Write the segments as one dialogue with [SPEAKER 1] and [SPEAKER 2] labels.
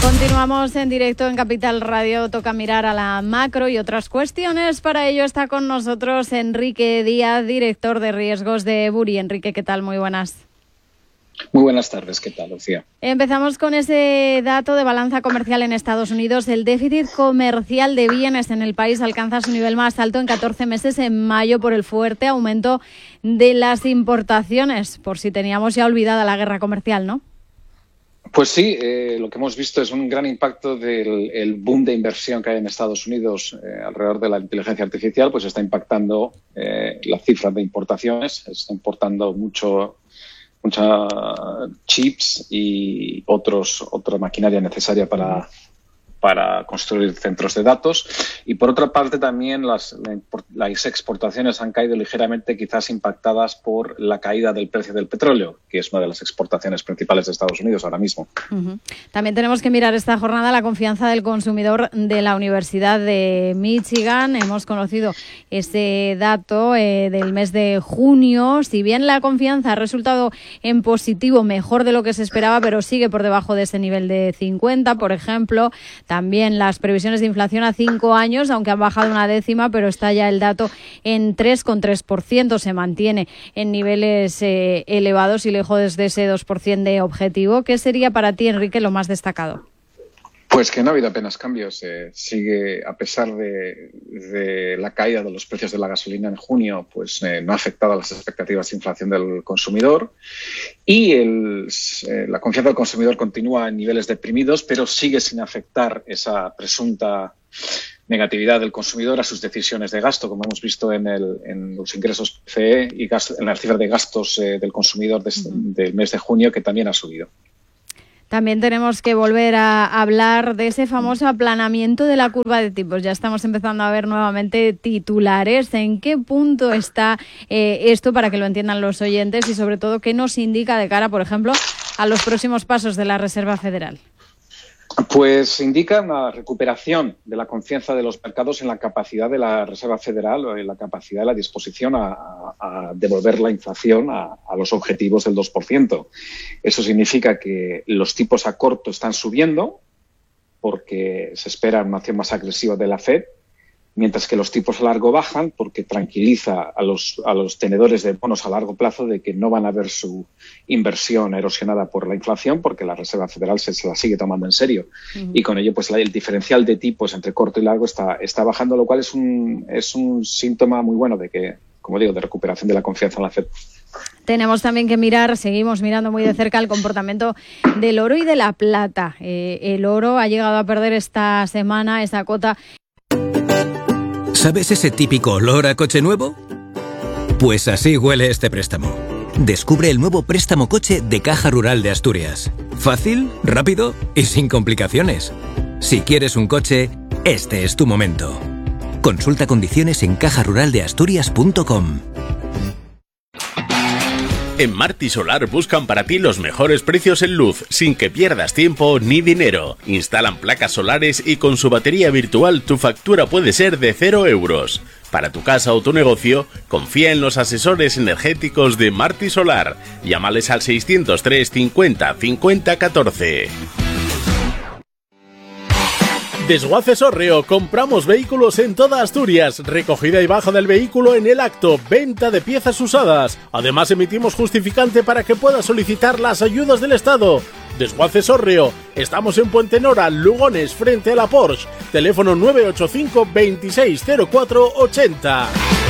[SPEAKER 1] Continuamos en directo en Capital Radio. Toca mirar a la macro y otras cuestiones. Para ello está con nosotros Enrique Díaz, director de riesgos de Buri. Enrique, ¿qué tal? Muy buenas.
[SPEAKER 2] Muy buenas tardes, ¿qué tal, Lucía?
[SPEAKER 1] Empezamos con ese dato de balanza comercial en Estados Unidos. El déficit comercial de bienes en el país alcanza su nivel más alto en 14 meses en mayo por el fuerte aumento de las importaciones. Por si teníamos ya olvidada la guerra comercial, ¿no?
[SPEAKER 2] Pues sí, lo que hemos visto es un gran impacto del boom de inversión que hay en Estados Unidos alrededor de la inteligencia artificial, pues está impactando las cifras de importaciones, está importando mucha chips y otra maquinaria necesaria para construir centros de datos. Y por otra parte también las exportaciones han caído ligeramente, quizás impactadas por la caída del precio del petróleo, que es una de las exportaciones principales de Estados Unidos ahora mismo.
[SPEAKER 1] Uh-huh. También tenemos que mirar esta jornada la confianza del consumidor de la Universidad de Michigan. Hemos conocido ese dato del mes de junio. Si bien la confianza ha resultado en positivo, mejor de lo que se esperaba, pero sigue por debajo de ese nivel de 50, por ejemplo. También las previsiones de inflación a 5 años, aunque han bajado una décima, pero está ya el dato en 3,3%. Se mantiene en niveles elevados y lejos de ese 2% de objetivo. ¿Qué sería para ti, Enrique, lo más destacado?
[SPEAKER 2] Pues que no ha habido apenas cambios. Sigue, a pesar de la caída de los precios de la gasolina en junio, pues no ha afectado a las expectativas de inflación del consumidor. Y la confianza del consumidor continúa en niveles deprimidos, pero sigue sin afectar esa presunta negatividad del consumidor a sus decisiones de gasto, como hemos visto en los ingresos PCE y en las cifras de gastos del consumidor del mes de junio, que también ha subido.
[SPEAKER 1] También tenemos que volver a hablar de ese famoso aplanamiento de la curva de tipos. Ya estamos empezando a ver nuevamente titulares. ¿En qué punto está esto para que lo entiendan los oyentes y sobre todo qué nos indica de cara, por ejemplo, a los próximos pasos de la Reserva Federal?
[SPEAKER 2] Pues indica una recuperación de la confianza de los mercados en la capacidad de la Reserva Federal o en la capacidad de la disposición a devolver la inflación a los objetivos del 2%. Eso significa que los tipos a corto están subiendo porque se espera una acción más agresiva de la FED, mientras que los tipos a largo bajan porque tranquiliza a los tenedores de bonos a largo plazo de que no van a ver su inversión erosionada por la inflación, porque la Reserva Federal se la sigue tomando en serio. Uh-huh. Y con ello pues el diferencial de tipos entre corto y largo está bajando, lo cual es un síntoma muy bueno de que, como digo, de recuperación de la confianza en la FED.
[SPEAKER 1] Tenemos también que seguimos mirando muy de cerca el comportamiento del oro y de la plata. El oro ha llegado a perder esta semana esa cota.
[SPEAKER 3] ¿Sabes ese típico olor a coche nuevo? Pues así huele este préstamo. Descubre el nuevo préstamo coche de Caja Rural de Asturias. Fácil, rápido y sin complicaciones. Si quieres un coche, este es tu momento. Consulta condiciones en cajaruraldeasturias.com.
[SPEAKER 4] En Marti Solar buscan para ti los mejores precios en luz, sin que pierdas tiempo ni dinero. Instalan placas solares y con su batería virtual tu factura puede ser de 0 euros. Para tu casa o tu negocio, confía en los asesores energéticos de Marti Solar. Llámales al 603 50 50 14. Desguaces Orreo, compramos vehículos en toda Asturias, recogida y baja del vehículo en el acto, venta de piezas usadas. Además emitimos justificante para que puedas solicitar las ayudas del Estado. Desguaces Orreo, estamos en Puente Nora, Lugones, frente a la Porsche. Teléfono 985 2604 80.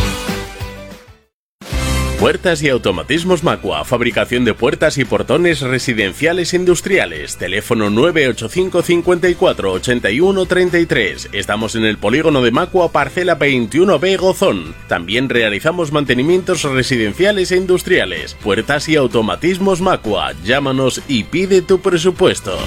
[SPEAKER 4] Puertas y automatismos Macua, fabricación de puertas y portones residenciales e industriales. Teléfono 985 54 81 33. Estamos en el polígono de Macua, parcela 21B Gozón. También realizamos mantenimientos residenciales e industriales. Puertas y automatismos Macua. Llámanos y pide tu presupuesto.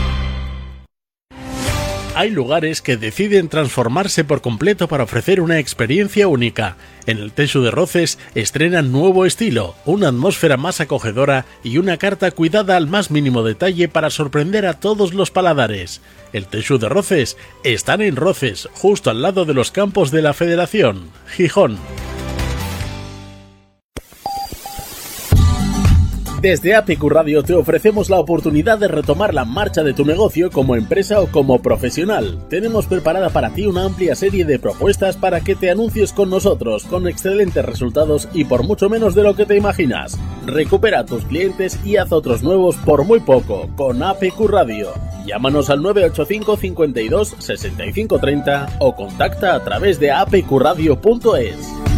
[SPEAKER 4] Hay lugares que deciden transformarse por completo para ofrecer una experiencia única. En el Teixu de Roces estrenan nuevo estilo, una atmósfera más acogedora y una carta cuidada al más mínimo detalle para sorprender a todos los paladares. El Teixu de Roces están en Roces, justo al lado de los campos de la Federación, Gijón. Desde APQ Radio te ofrecemos la oportunidad de retomar la marcha de tu negocio como empresa o como profesional. Tenemos preparada para ti una amplia serie de propuestas para que te anuncies con nosotros, con excelentes resultados y por mucho menos de lo que te imaginas. Recupera a tus clientes y haz otros nuevos por muy poco con APQ Radio. Llámanos al 985 52 65 30 o contacta a través de apqradio.es.